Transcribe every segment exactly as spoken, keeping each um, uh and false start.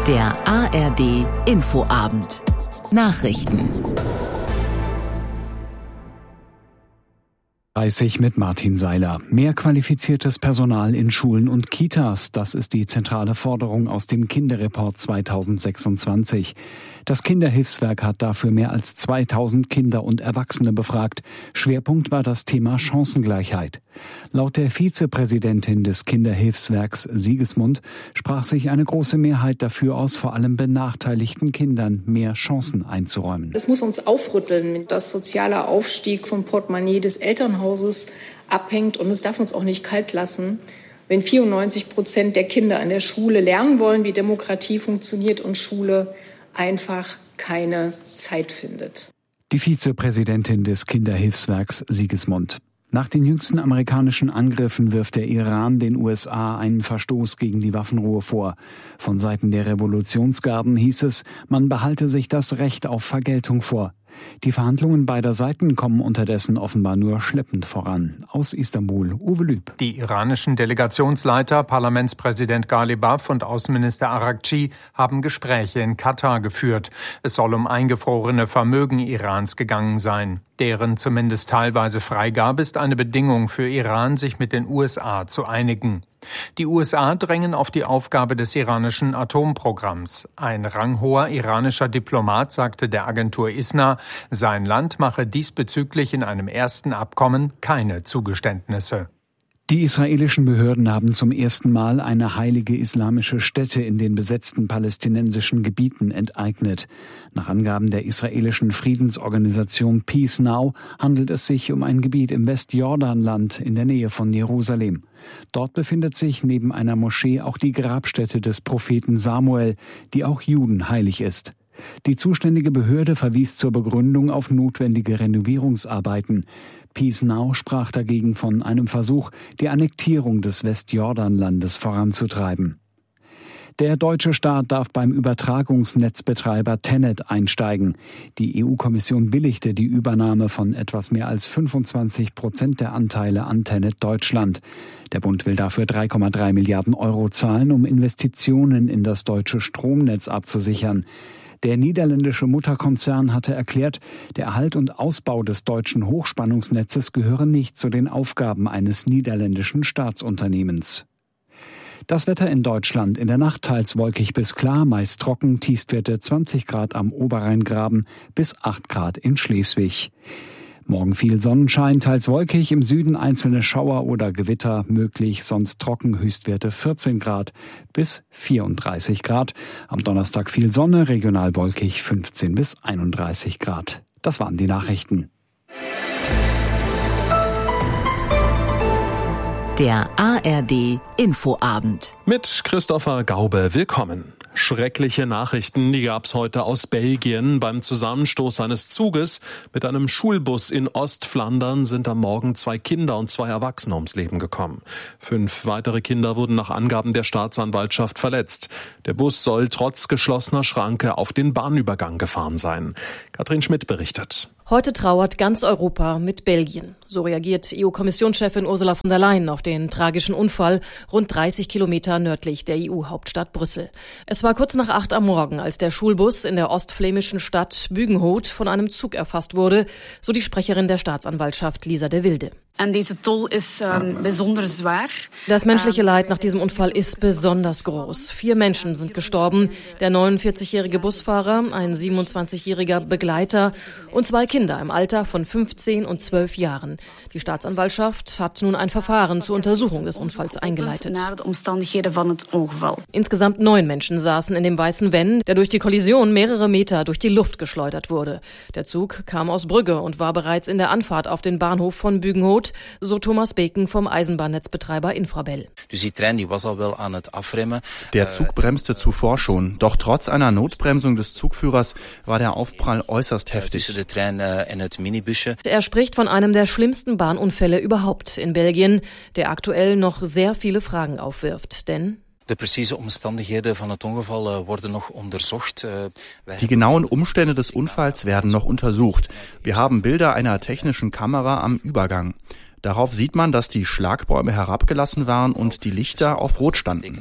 Der A R D Infoabend. Nachrichten. dreißig mit Martin Seiler. Mehr qualifiziertes Personal in Schulen und Kitas, das ist die zentrale Forderung aus dem Kinderreport zweitausendsechsundzwanzig. Das Kinderhilfswerk hat dafür mehr als zweitausend Kinder und Erwachsene befragt. Schwerpunkt war das Thema Chancengleichheit. Laut der Vizepräsidentin des Kinderhilfswerks Sigismund sprach sich eine große Mehrheit dafür aus, vor allem benachteiligten Kindern mehr Chancen einzuräumen. Es muss uns aufrütteln, dass sozialer Aufstieg vom Portemonnaie des Elternhauses abhängt, und es darf uns auch nicht kalt lassen, wenn vierundneunzig Prozent der Kinder an der Schule lernen wollen, wie Demokratie funktioniert, und Schule einfach keine Zeit findet. Die Vizepräsidentin des Kinderhilfswerks Sigismund. Nach den jüngsten amerikanischen Angriffen wirft der Iran den U S A einen Verstoß gegen die Waffenruhe vor. Von Seiten der Revolutionsgarden hieß es, man behalte sich das Recht auf Vergeltung vor. Die Verhandlungen beider Seiten kommen unterdessen offenbar nur schleppend voran. Aus Istanbul, Uwe Lüb. Die iranischen Delegationsleiter, Parlamentspräsident Ghalibaf und Außenminister Araghchi haben Gespräche in Katar geführt. Es soll um eingefrorene Vermögen Irans gegangen sein. Deren zumindest teilweise Freigabe ist eine Bedingung für Iran, sich mit den U S A zu einigen. Die U S A drängen auf die Aufgabe des iranischen Atomprogramms. Ein ranghoher iranischer Diplomat sagte der Agentur ISNA, sein Land mache diesbezüglich in einem ersten Abkommen keine Zugeständnisse. Die israelischen Behörden haben zum ersten Mal eine heilige islamische Stätte in den besetzten palästinensischen Gebieten enteignet. Nach Angaben der israelischen Friedensorganisation Peace Now handelt es sich um ein Gebiet im Westjordanland in der Nähe von Jerusalem. Dort befindet sich neben einer Moschee auch die Grabstätte des Propheten Samuel, die auch Juden heilig ist. Die zuständige Behörde verwies zur Begründung auf notwendige Renovierungsarbeiten. Peace Now sprach dagegen von einem Versuch, die Annektierung des Westjordanlandes voranzutreiben. Der deutsche Staat darf beim Übertragungsnetzbetreiber Tennet einsteigen. Die E U-Kommission billigte die Übernahme von etwas mehr als fünfundzwanzig Prozent der Anteile an Tennet Deutschland. Der Bund will dafür drei Komma drei Milliarden Euro zahlen, um Investitionen in das deutsche Stromnetz abzusichern. Der niederländische Mutterkonzern hatte erklärt, der Erhalt und Ausbau des deutschen Hochspannungsnetzes gehören nicht zu den Aufgaben eines niederländischen Staatsunternehmens. Das Wetter in Deutschland: in der Nacht teils wolkig bis klar, meist trocken, Tiefstwerte zwanzig Grad am Oberrheingraben bis acht Grad in Schleswig. Morgen viel Sonnenschein, teils wolkig, im Süden einzelne Schauer oder Gewitter möglich, sonst trocken, Höchstwerte vierzehn Grad bis vierunddreißig Grad. Am Donnerstag viel Sonne, regional wolkig, fünfzehn bis einunddreißig Grad. Das waren die Nachrichten. Der A R D Infoabend. Mit Christopher Gaube, willkommen. Schreckliche Nachrichten, die gab's heute aus Belgien. Beim Zusammenstoß eines Zuges mit einem Schulbus in Ostflandern sind am Morgen zwei Kinder und zwei Erwachsene ums Leben gekommen. Fünf weitere Kinder wurden nach Angaben der Staatsanwaltschaft verletzt. Der Bus soll trotz geschlossener Schranke auf den Bahnübergang gefahren sein. Katrin Schmidt berichtet. Heute trauert ganz Europa mit Belgien. So reagiert E U-Kommissionschefin Ursula von der Leyen auf den tragischen Unfall rund dreißig Kilometer nördlich der E U-Hauptstadt Brüssel. Es war kurz nach acht am Morgen, als der Schulbus in der ostflämischen Stadt Bugenhout von einem Zug erfasst wurde, so die Sprecherin der Staatsanwaltschaft Lisa de Wilde. Das menschliche Leid nach diesem Unfall ist besonders groß. Vier Menschen sind gestorben, der neunundvierzigjährige Busfahrer, ein siebenundzwanzigjähriger Begleiter und zwei Kinder im Alter von fünfzehn und zwölf Jahren. Die Staatsanwaltschaft hat nun ein Verfahren zur Untersuchung des Unfalls eingeleitet. Insgesamt neun Menschen saßen in dem weißen Van, der durch die Kollision mehrere Meter durch die Luft geschleudert wurde. Der Zug kam aus Brügge und war bereits in der Anfahrt auf den Bahnhof von Bugenhout, so Thomas Beken vom Eisenbahnnetzbetreiber Infrabel. Der Zug bremste zuvor schon, doch trotz einer Notbremsung des Zugführers war der Aufprall äußerst heftig. Er spricht von einem der schlimmsten Bahnunfälle überhaupt in Belgien, der aktuell noch sehr viele Fragen aufwirft, denn De precieze omstandigheden van het ongeval worden nog onderzocht. Die genauen Umstände des Unfalls werden noch untersucht. Wir haben Bilder einer technischen Kamera am Übergang. Darauf sieht man, dass die Schlagbäume herabgelassen waren und die Lichter auf Rot standen.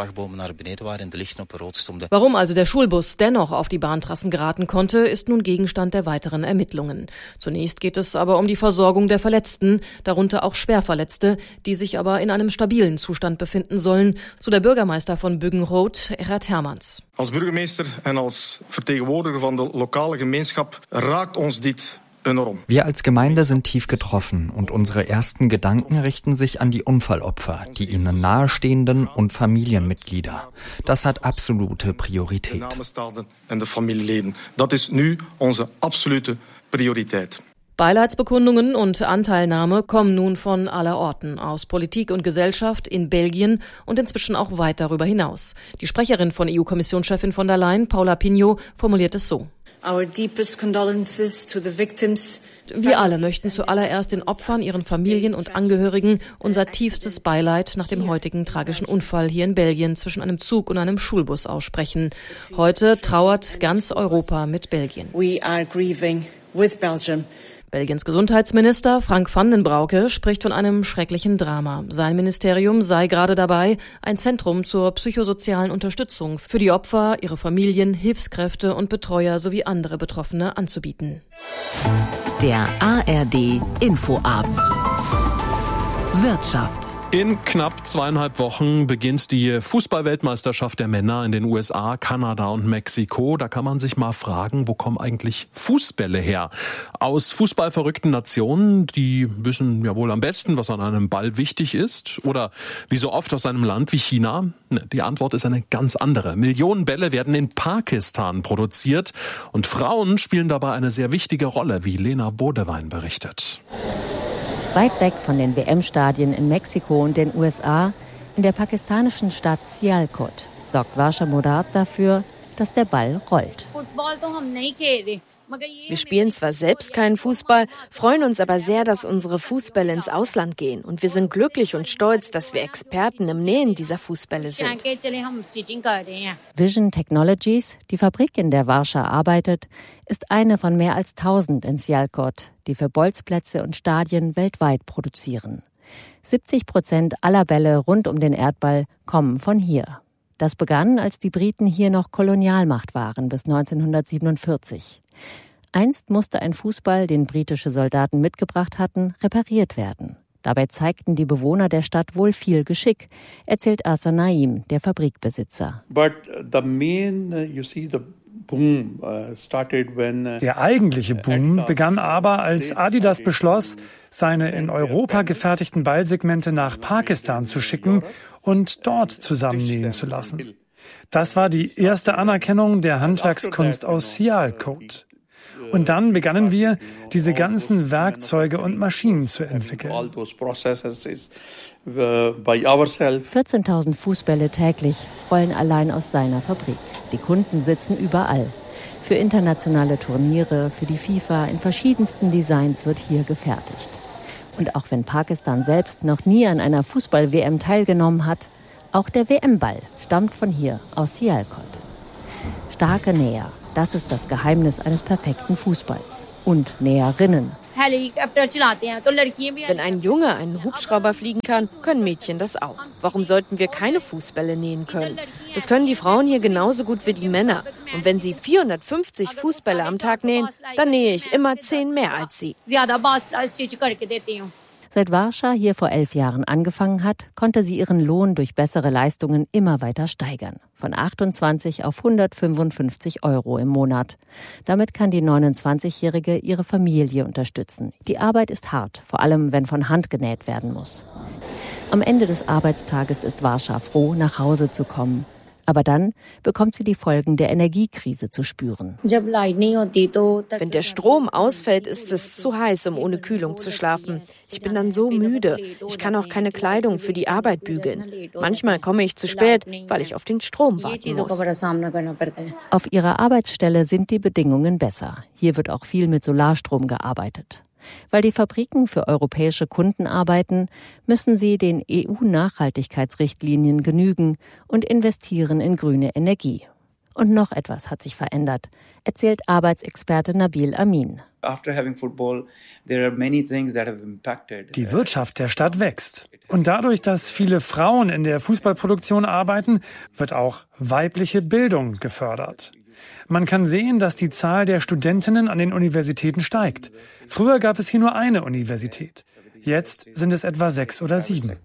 Warum also der Schulbus dennoch auf die Bahntrassen geraten konnte, ist nun Gegenstand der weiteren Ermittlungen. Zunächst geht es aber um die Versorgung der Verletzten, darunter auch Schwerverletzte, die sich aber in einem stabilen Zustand befinden sollen, so der Bürgermeister von Buggenroth, Erhard Hermans. Als burgemeester en als vertegenwoordiger van de lokale gemeenschap raakt ons dit enorm. Wir als Gemeinde sind tief getroffen und unsere ersten Gedanken richten sich an die Unfallopfer, die ihnen nahestehenden und Familienmitglieder. Das hat absolute Priorität. En de familieleden. Dat is nu onze absolute prioriteit. Beileidsbekundungen und Anteilnahme kommen nun von aller Orten, aus Politik und Gesellschaft, in Belgien und inzwischen auch weit darüber hinaus. Die Sprecherin von E U-Kommissionschefin von der Leyen, Paula Pinho, formuliert es so. Our deepest condolences to the victims. Wir alle möchten zuallererst den Opfern, ihren Familien und Angehörigen unser tiefstes Beileid nach dem heutigen tragischen Unfall hier in Belgien zwischen einem Zug und einem Schulbus aussprechen. Heute trauert ganz Europa mit Belgien. We are grieving with Belgium. Belgiens Gesundheitsminister Frank van den Broeke spricht von einem schrecklichen Drama. Sein Ministerium sei gerade dabei, ein Zentrum zur psychosozialen Unterstützung für die Opfer, ihre Familien, Hilfskräfte und Betreuer sowie andere Betroffene anzubieten. Der A R D Infoabend. Wirtschaft. In knapp zweieinhalb Wochen beginnt die Fußball-Weltmeisterschaft der Männer in den U S A, Kanada und Mexiko. Da kann man sich mal fragen, wo kommen eigentlich Fußbälle her? Aus fußballverrückten Nationen, die wissen ja wohl am besten, was an einem Ball wichtig ist. Oder wie so oft aus einem Land wie China? Die Antwort ist eine ganz andere. Millionen Bälle werden in Pakistan produziert und Frauen spielen dabei eine sehr wichtige Rolle, wie Lena Bodewein berichtet. Weit weg von den W M-Stadien in Mexiko und den U S A, in der pakistanischen Stadt Sialkot, sorgt Varsha Murad dafür, dass der Ball rollt. Wir spielen zwar selbst keinen Fußball, freuen uns aber sehr, dass unsere Fußbälle ins Ausland gehen. Und wir sind glücklich und stolz, dass wir Experten im Nähen dieser Fußbälle sind. Vision Technologies, die Fabrik, in der Varsha arbeitet, ist eine von mehr als tausend in Sialkot, die für Bolzplätze und Stadien weltweit produzieren. siebzig Prozent aller Bälle rund um den Erdball kommen von hier. Das begann, als die Briten hier noch Kolonialmacht waren, bis neunzehnhundertsiebenundvierzig. Einst musste ein Fußball, den britische Soldaten mitgebracht hatten, repariert werden. Dabei zeigten die Bewohner der Stadt wohl viel Geschick, erzählt Asa Naim, der Fabrikbesitzer. But the main, you see the boom started when Der eigentliche Boom begann aber, als Adidas beschloss, seine in Europa gefertigten Ballsegmente nach Pakistan zu schicken und dort zusammennähen zu lassen. Das war die erste Anerkennung der Handwerkskunst aus Sialkot. Und dann begannen wir, diese ganzen Werkzeuge und Maschinen zu entwickeln. vierzehntausend Fußbälle täglich rollen allein aus seiner Fabrik. Die Kunden sitzen überall. Für internationale Turniere, für die FIFA, in verschiedensten Designs wird hier gefertigt. Und auch wenn Pakistan selbst noch nie an einer Fußball-W M teilgenommen hat, auch der W M-Ball stammt von hier, aus Sialkot. Starke Näher, das ist das Geheimnis eines perfekten Fußballs. Und Näherinnen. Wenn ein Junge einen Hubschrauber fliegen kann, können Mädchen das auch. Warum sollten wir keine Fußbälle nähen können? Das können die Frauen hier genauso gut wie die Männer. Und wenn sie vierhundertfünfzig Fußbälle am Tag nähen, dann nähe ich immer zehn mehr als sie. Seit Varsha hier vor elf Jahren angefangen hat, konnte sie ihren Lohn durch bessere Leistungen immer weiter steigern. Von achtundzwanzig auf hundertfünfundfünfzig Euro im Monat. Damit kann die neunundzwanzigjährige ihre Familie unterstützen. Die Arbeit ist hart, vor allem wenn von Hand genäht werden muss. Am Ende des Arbeitstages ist Varsha froh, nach Hause zu kommen. Aber dann bekommt sie die Folgen der Energiekrise zu spüren. Wenn der Strom ausfällt, ist es zu heiß, um ohne Kühlung zu schlafen. Ich bin dann so müde. Ich kann auch keine Kleidung für die Arbeit bügeln. Manchmal komme ich zu spät, weil ich auf den Strom warten muss. Auf ihrer Arbeitsstelle sind die Bedingungen besser. Hier wird auch viel mit Solarstrom gearbeitet. Weil die Fabriken für europäische Kunden arbeiten, müssen sie den E U-Nachhaltigkeitsrichtlinien genügen und investieren in grüne Energie. Und noch etwas hat sich verändert, erzählt Arbeitsexperte Nabil Amin. Die Wirtschaft der Stadt wächst. Und dadurch, dass viele Frauen in der Fußballproduktion arbeiten, wird auch weibliche Bildung gefördert. Man kann sehen, dass die Zahl der Studentinnen an den Universitäten steigt. Früher gab es hier nur eine Universität. Jetzt sind es etwa sechs oder sieben.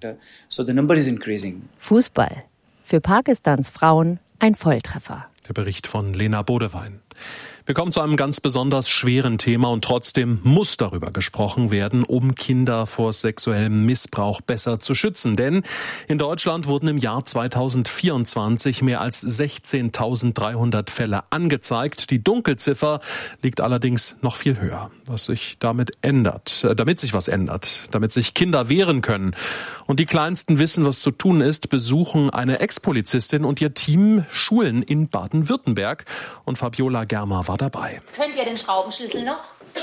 Fußball. Für Pakistans Frauen ein Volltreffer. Der Bericht von Lena Bodewein. Wir kommen zu einem ganz besonders schweren Thema und trotzdem muss darüber gesprochen werden, um Kinder vor sexuellem Missbrauch besser zu schützen. Denn in Deutschland wurden im Jahr zweitausendvierundzwanzig mehr als sechzehntausenddreihundert Fälle angezeigt. Die Dunkelziffer liegt allerdings noch viel höher. Was sich damit ändert, damit sich was ändert, damit sich Kinder wehren können und die Kleinsten wissen, was zu tun ist, besuchen eine Ex-Polizistin und ihr Team Schulen in Baden-Württemberg. Und Fabiola Germer war dabei. Könnt ihr den Schraubenschlüssel noch? Ja.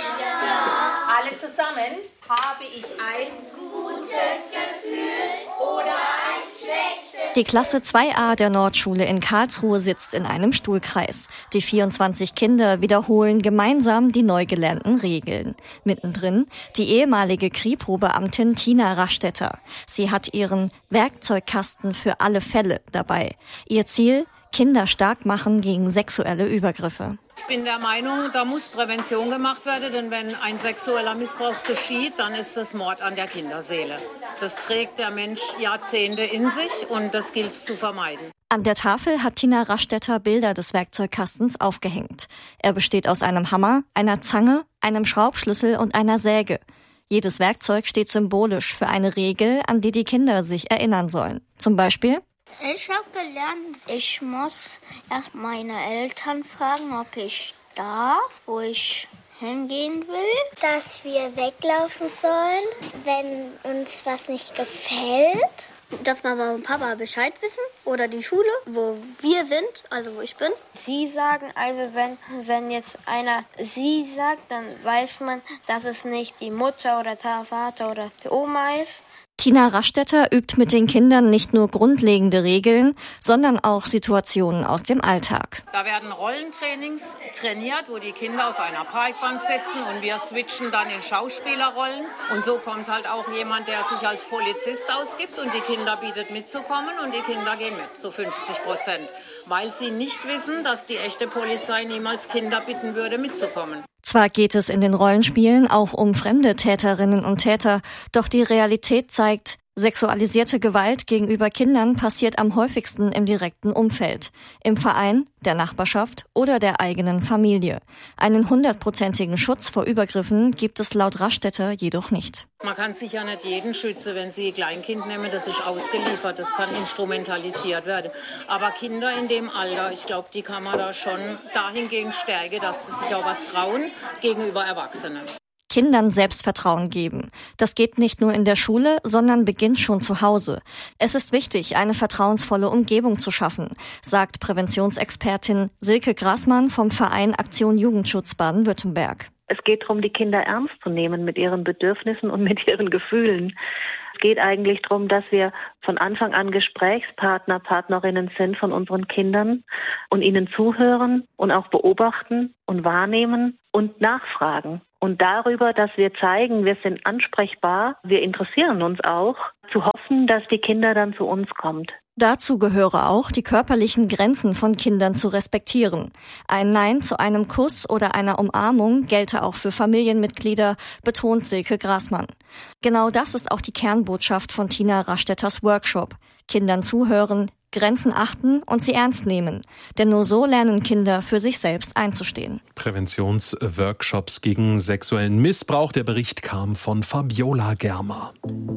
ja. Alle zusammen. Habe ich ein gutes Gefühl oder ein schlechtes? Die Klasse zwei a der Nordschule in Karlsruhe sitzt in einem Stuhlkreis. Die vierundzwanzig Kinder wiederholen gemeinsam die neu gelernten Regeln. Mittendrin die ehemalige Kripo-Beamtin Tina Rastetter. Sie hat ihren Werkzeugkasten für alle Fälle dabei. Ihr Ziel: Kinder stark machen gegen sexuelle Übergriffe. Ich bin der Meinung, da muss Prävention gemacht werden, denn wenn ein sexueller Missbrauch geschieht, dann ist das Mord an der Kinderseele. Das trägt der Mensch Jahrzehnte in sich und das gilt es zu vermeiden. An der Tafel hat Tina Rastetter Bilder des Werkzeugkastens aufgehängt. Er besteht aus einem Hammer, einer Zange, einem Schraubschlüssel und einer Säge. Jedes Werkzeug steht symbolisch für eine Regel, an die die Kinder sich erinnern sollen. Zum Beispiel: Ich habe gelernt, ich muss erst meine Eltern fragen, ob ich darf, wo ich hingehen will. Dass wir weglaufen sollen, wenn uns was nicht gefällt. Dass Mama und Papa Bescheid wissen oder die Schule, wo wir sind, also wo ich bin. Sie sagen, also wenn, wenn jetzt einer sie sagt, dann weiß man, dass es nicht die Mutter oder der Vater oder die Oma ist. Tina Rastetter übt mit den Kindern nicht nur grundlegende Regeln, sondern auch Situationen aus dem Alltag. Da werden Rollentrainings trainiert, wo die Kinder auf einer Parkbank sitzen und wir switchen dann in Schauspielerrollen. Und so kommt halt auch jemand, der sich als Polizist ausgibt und die Kinder bietet mitzukommen und die Kinder gehen mit, so fünfzig Prozent. Weil sie nicht wissen, dass die echte Polizei niemals Kinder bitten würde, mitzukommen. Zwar geht es in den Rollenspielen auch um fremde Täterinnen und Täter, doch die Realität zeigt, sexualisierte Gewalt gegenüber Kindern passiert am häufigsten im direkten Umfeld, im Verein, der Nachbarschaft oder der eigenen Familie. Einen hundertprozentigen Schutz vor Übergriffen gibt es laut Rastetter jedoch nicht. Man kann sicher nicht jeden schützen, wenn Sie Kleinkind nehmen, das ist ausgeliefert, das kann instrumentalisiert werden. Aber Kinder in dem Alter, ich glaube, die kann man da schon dahingehend stärken, dass sie sich auch was trauen gegenüber Erwachsenen. Kindern Selbstvertrauen geben. Das geht nicht nur in der Schule, sondern beginnt schon zu Hause. Es ist wichtig, eine vertrauensvolle Umgebung zu schaffen, sagt Präventionsexpertin Silke Grassmann vom Verein Aktion Jugendschutz Baden-Württemberg. Es geht darum, die Kinder ernst zu nehmen mit ihren Bedürfnissen und mit ihren Gefühlen. Es geht eigentlich darum, dass wir von Anfang an Gesprächspartner, Partnerinnen sind von unseren Kindern und ihnen zuhören und auch beobachten und wahrnehmen und nachfragen. Und darüber, dass wir zeigen, wir sind ansprechbar, wir interessieren uns auch, zu hoffen, dass die Kinder dann zu uns kommt. Dazu gehöre auch, die körperlichen Grenzen von Kindern zu respektieren. Ein Nein zu einem Kuss oder einer Umarmung gelte auch für Familienmitglieder, betont Silke Grassmann. Genau das ist auch die Kernbotschaft von Tina Rastetters Workshop. Kindern zuhören, Grenzen achten und sie ernst nehmen. Denn nur so lernen Kinder, für sich selbst einzustehen. Präventionsworkshops gegen sexuellen Missbrauch. Der Bericht kam von Fabiola Germer.